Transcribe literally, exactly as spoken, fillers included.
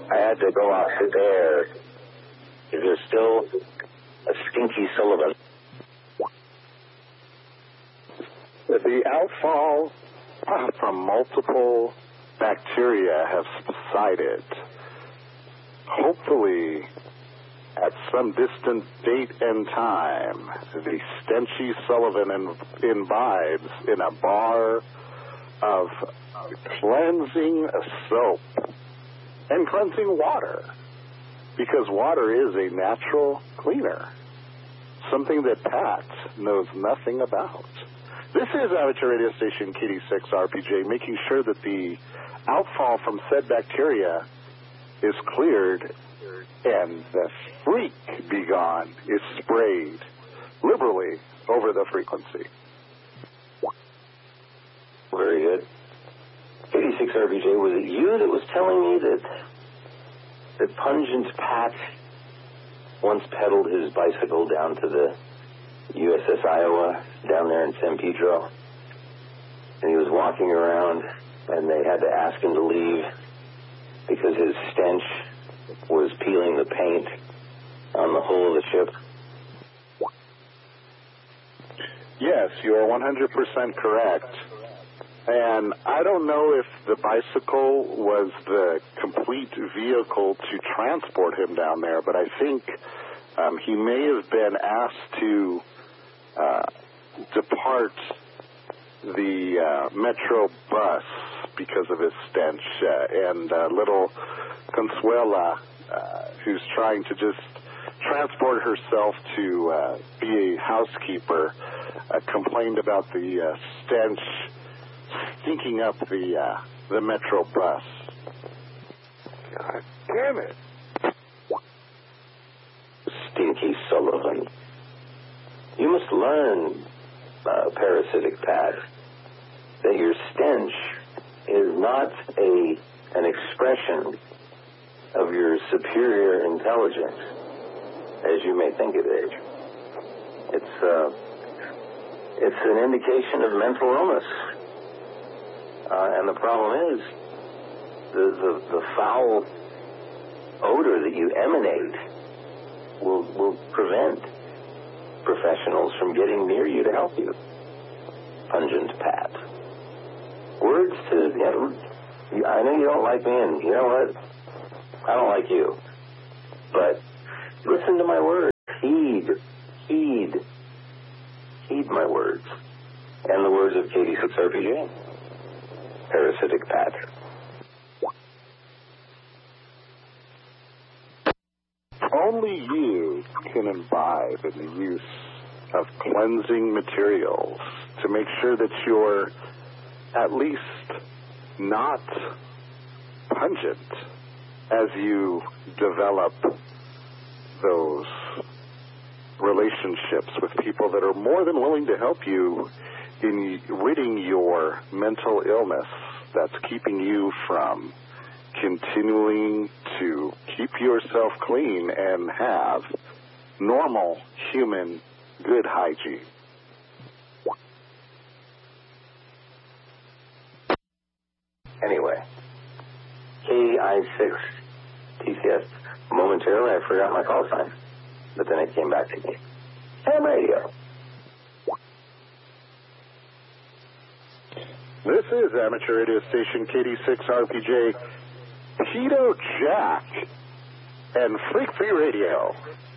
I had to go out to there. Is there still a Stinky Sullivan? The outfall uh, from multiple bacteria have subsided. Hopefully, at some distant date and time, the Stenchy Sullivan in, imbibes in a bar of cleansing soap and cleansing water, because water is a natural cleaner, something that Pat knows nothing about. This is amateur radio station K D six R P J, making sure that the outfall from said bacteria is cleared and the freak be gone is sprayed liberally over the frequency. Very good. K D six R P J, was it you that was telling me that that Pungent Pat once pedaled his bicycle down to the U S S Iowa down there in San Pedro, and he was walking around and they had to ask him to leave because his stench was peeling the paint on the hull of the ship? Yes, you are one hundred percent correct. And I don't know if the bicycle was the complete vehicle to transport him down there, but I think um, he may have been asked to uh, depart the uh, Metro bus because of his stench. Uh, and uh, little Consuela, uh, who's trying to just transport herself to uh, be a housekeeper, uh, complained about the uh, stench stinking up the uh, the Metro bus. God damn it. Stinky Sullivan. You must learn, uh, parasitic Pat, that your stench is not a an expression of your superior intelligence, as you may think it is. It's, uh, it's an indication of mental illness. Uh, and the problem is, the, the, the foul odor that you emanate will, will prevent professionals from getting near you to help you. Pungent Pat. Words to, you know, I know you don't like me, and you know what? I don't like you. But listen to my words. Heed, heed, heed my words. And the words of K D six R P J. Parasitic Pat. Only you can imbibe in the use of cleansing materials to make sure that you're at least not pungent as you develop those relationships with people that are more than willing to help you in ridding your mental illness that's keeping you from continuing to keep yourself clean and have normal human good hygiene. Anyway, K I six T C S. Momentarily, I forgot my call sign, but then it came back to me. Ham radio. This is amateur radio station K D six R P J, Tito Jack, and Freak Free Radio.